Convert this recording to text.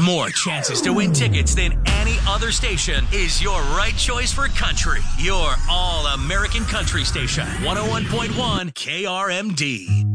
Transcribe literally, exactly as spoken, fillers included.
more chances to win tickets than any other station is your right choice for country. Your all-American country station, one oh one point one K R M D.